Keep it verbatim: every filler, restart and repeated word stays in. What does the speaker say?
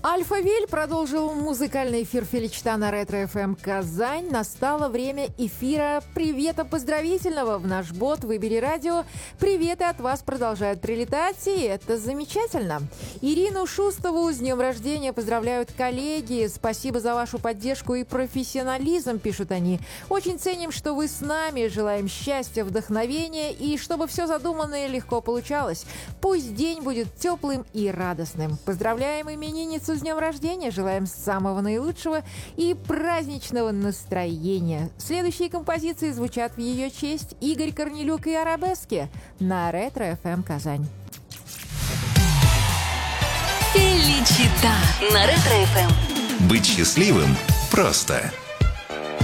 Альфа-Виль продолжил музыкальный эфир Феличита на Ретро-эф эм Казань. Настало время эфира привета поздравительного в наш бот «Выбери радио». Приветы от вас продолжают прилетать, и это замечательно. Ирину Шустову с днем рождения поздравляют коллеги. Спасибо за вашу поддержку и профессионализм, пишут они. Очень ценим, что вы с нами. Желаем счастья, вдохновения и чтобы все задуманное легко получалось. Пусть день будет теплым и радостным. Поздравляем именинницу с днем рождения, желаем самого наилучшего и праздничного настроения. Следующие композиции звучат в ее честь: Игорь Корнелюк и Арабески на Ретро-эф эм Казань. Феличита на Ретро-эф эм. Быть счастливым просто.